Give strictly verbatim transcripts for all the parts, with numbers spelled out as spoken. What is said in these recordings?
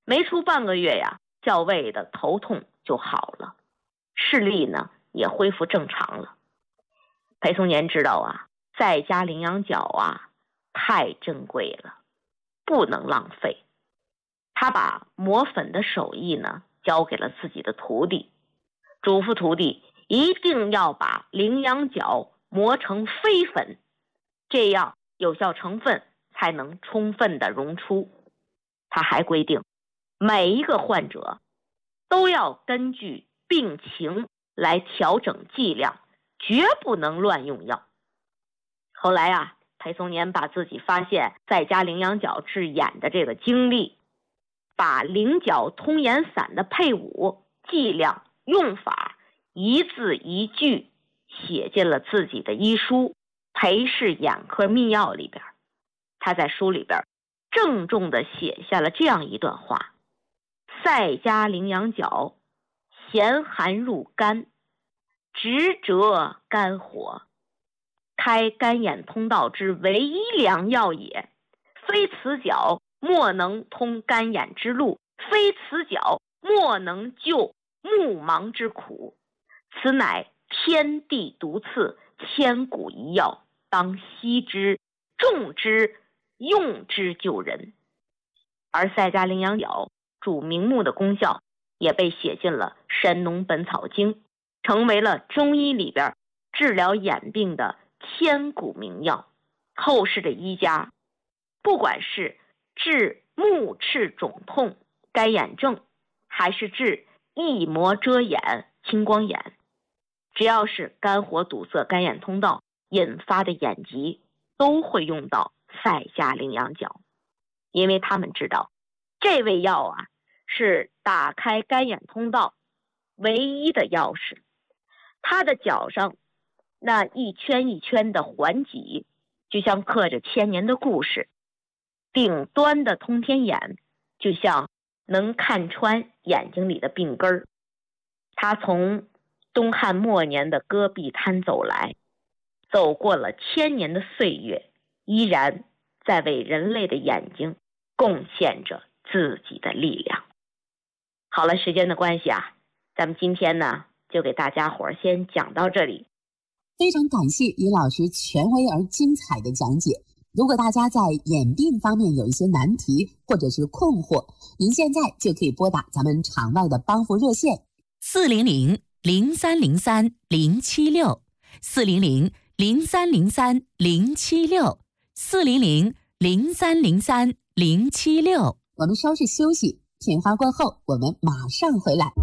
没出半个月呀，校尉的头痛就好了，视力呢也恢复正常了。裴松年知道啊，在家羚羊角啊太珍贵了，不能浪费。他把磨粉的手艺呢交给了自己的徒弟，嘱咐徒弟一定要把羚羊角磨成飞粉，这样有效成分才能充分的溶出。他还规定每一个患者都要根据病情来调整剂量，绝不能乱用药。后来啊，裴松年把自己发现在家羚羊角治眼的这个经历，把羚角通眼散的配伍、剂量、用法一字一句写进了自己的医书《裴氏眼科秘要》里边。他在书里边郑重地写下了这样一段话：赛家羚羊角，咸寒入肝，直折肝火，开肝眼通道之唯一良药也。非此角，莫能通肝眼之路；非此角，莫能救目盲之苦。此乃天地独赐，千古一药，当惜之，重之，用之救人。而赛家羚羊角主明目的功效也被写进了《神农本草经》，成为了中医里边治疗眼病的千古名药。后世的医家不管是治目赤肿痛、干眼症，还是治翳膜遮眼、青光眼，只要是肝火堵塞肝眼通道引发的眼疾，都会用到赛家羚羊角。因为他们知道这味药啊是打开肝眼通道唯一的钥匙。它的角上那一圈一圈的环脊，就像刻着千年的故事，顶端的通天眼就像能看穿眼睛里的病根儿。他从东汉末年的戈壁滩走来，走过了千年的岁月，依然在为人类的眼睛贡献着自己的力量。好了，时间的关系啊，咱们今天呢就给大家伙儿先讲到这里。 非常感谢于老师权威而精彩的讲解。如果大家在眼病方面有一些难题或者是困惑，您现在就可以拨打咱们场外的帮扶热线四零零零三零三零七六四零零零三零三零七六四零零零三零三零七六。 我们稍事休息，片花过后我们马上回来。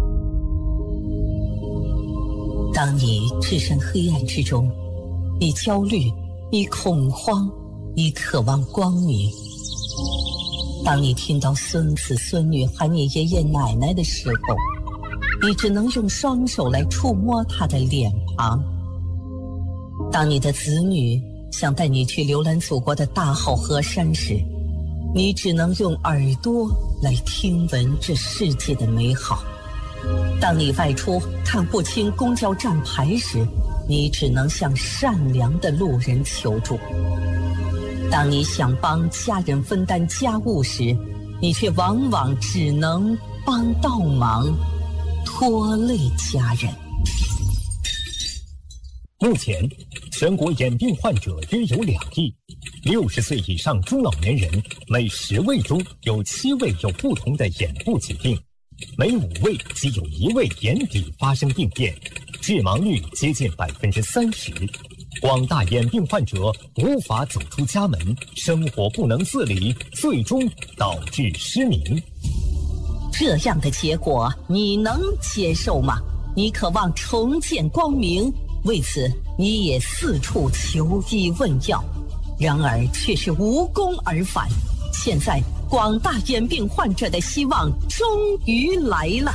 当你置身黑暗之中，你焦虑，你恐慌，你渴望光明。当你听到孙子孙女喊你爷爷奶奶的时候，你只能用双手来触摸他的脸庞。当你的子女想带你去浏览祖国的大好河山时，你只能用耳朵来听闻这世界的美好。当你外出看不清公交站牌时，你只能向善良的路人求助。当你想帮家人分担家务时，你却往往只能帮倒忙，拖累家人。 目前，全国眼病患者约有两亿，六十岁以上中老年人每十位中有七位有不同的眼部疾病，每五位即有一位眼底发生病变，致盲率接近百分之三十。广大眼病患者无法走出家门，生活不能自理，最终导致失明。 这样的结果你能接受吗？你渴望重见光明，为此你也四处求医问药，然而却是无功而返。现在广大眼病患者的希望终于来了。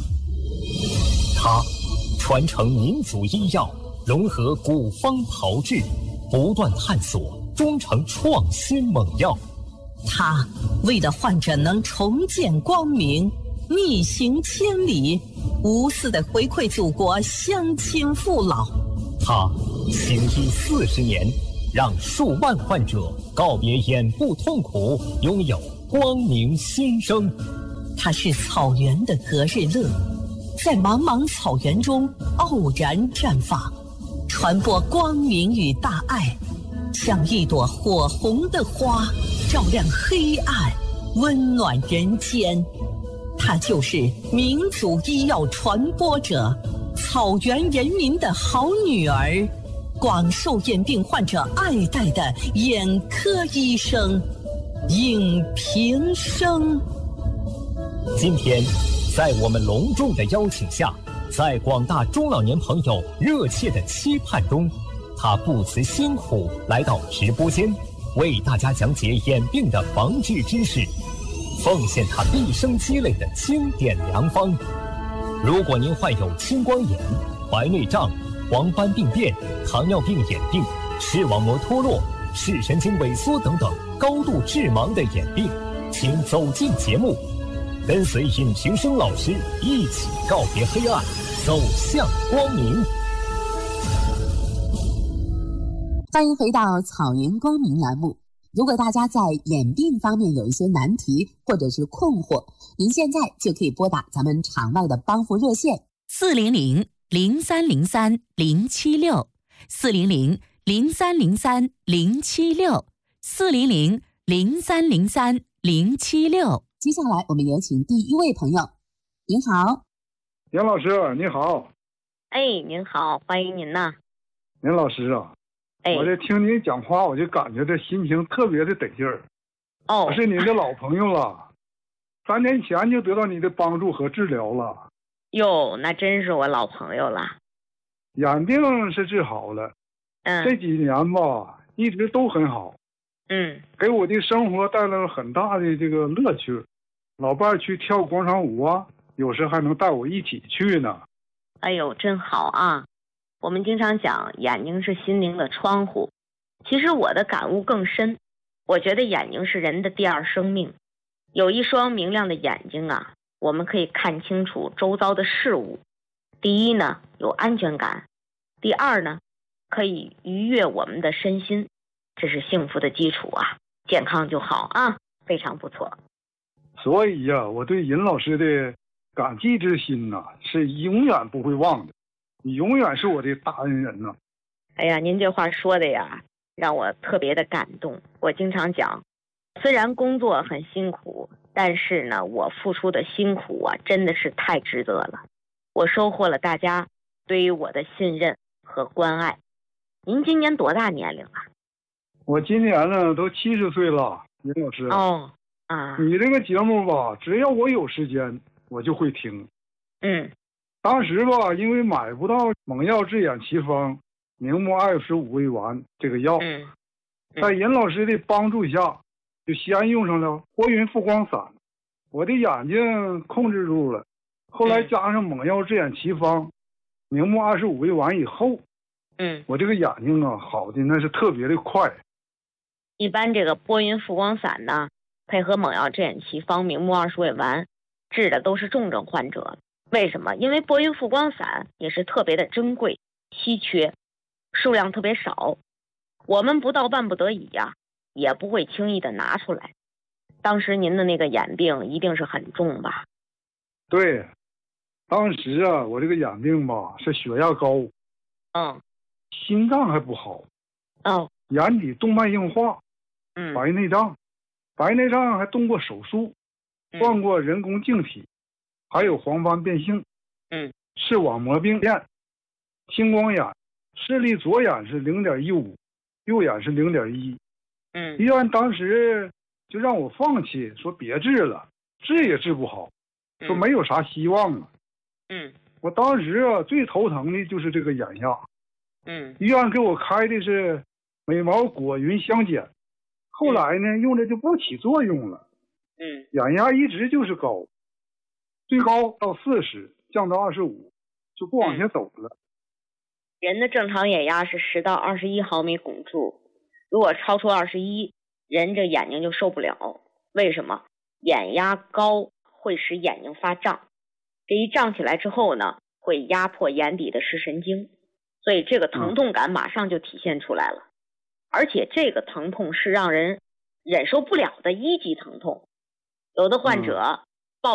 他传承民族医药，融合古方炮制，不断探索，终成创新猛药。 他为了患者能重见光明，逆行千里，无私的回馈祖国乡亲父老。 他行医四十年，让数万患者告别眼部痛苦，拥有光明新生。 它是草原的隔日乐，在茫茫草原中傲然绽放，传播光明与大爱，像一朵火红的花，照亮黑暗，温暖人间。它就是民族医药传播者，草原人民的好女儿，广受眼病患者爱戴的眼科医生尹平生。 今天，在我们隆重的邀请下，在广大中老年朋友热切的期盼中，他不辞辛苦来到直播间，为大家讲解眼病的防治知识，奉献他毕生积累的经典良方。如果您患有青光眼、白内障、黄斑病变、糖尿病眼病、视网膜脱落、视神经萎缩等等高度致盲的眼病，请走进节目，跟随尹平生老师一起告别黑暗，走向光明。 欢迎回到草原光明栏目。如果大家在眼病方面有一些难题或者是困惑，您现在就可以拨打咱们场外的帮扶热线四零零零三零三零七六四零零零三零三零七六四零零零三零三零七六。 接下来我们有请第一位朋友。您好。 杨老师你好。 哎，您好，欢迎您呐。 杨老师啊， 哎， 我这听您讲话，我就感觉这心情特别的得劲儿。 哦， 我是您的老朋友了，三年前就得到你的帮助和治疗了。 哟，那真是我老朋友了。 眼病是治好了， 嗯， 这几年吧，一直都很好。 嗯， 给我的生活带来了很大的这个乐趣。老伴儿去跳广场舞啊，有时还能带我一起去呢。 哎呦，真好啊！我们经常讲眼睛是心灵的窗户，其实我的感悟更深。我觉得眼睛是人的第二生命，有一双明亮的眼睛啊，我们可以看清楚周遭的事物。第一呢，有安全感；第二呢，可以愉悦我们的身心，这是幸福的基础啊，健康就好啊，非常不错。 所以呀、啊，我对尹老师的感激之心呐、啊，是永远不会忘的。你永远是我的大恩人呐、啊！ 哎呀，您这话说的呀，让我特别的感动。我经常讲，虽然工作很辛苦，但是呢，我付出的辛苦啊，真的是太值得了。我收获了大家对于我的信任和关爱。您今年多大年龄啊？ 我今年呢都七十岁了，尹老师。 哦，啊， 你这个节目吧，只要我有时间，我就会听。 嗯。 当时吧，因为买不到蒙药治眼奇方明目二十五味丸这个药， 嗯嗯、 在尹老师的帮助下，就先用上了拨云复光散，我的眼睛控制住了。后来加上蒙药治眼奇方明目二十五味丸以后， 嗯， 我这个眼睛啊好的那是特别的快。 一般这个拨云复光散呢，配合蒙药治眼奇方明目二十味丸，治的都是重症患者。为什么？因为拨云复光散也是特别的珍贵、稀缺，数量特别少，我们不到万不得已呀、啊，也不会轻易的拿出来。当时您的那个眼病一定是很重吧？ 对，当时啊，我这个眼病吧是血压高， 嗯， 心脏还不好， 哦， 眼底动脉硬化， 嗯， 白内障，白内障还动过手术，换过人工晶体。还有黄斑变性， 嗯， 视网膜病变，青光眼，视力左眼是零点一五，右眼是零点一， 嗯， 医院当时就让我放弃，说别治了，治也治不好，说没有啥希望了。 嗯， 我当时啊最头疼的就是这个眼压， 嗯， 医院给我开的是美毛果云香碱，后来呢用着就不起作用了， 嗯， 眼压一直就是高。最高到四十，降到二十五，就不往下走了。 人的正常眼压是十到二十一毫米汞柱，如果超出二十一，人这眼睛就受不了。为什么？眼压高会使眼睛发胀，这一胀起来之后呢，会压迫眼底的视神经，所以这个疼痛感马上就体现出来了。而且这个疼痛是让人忍受不了的一级疼痛。有的患者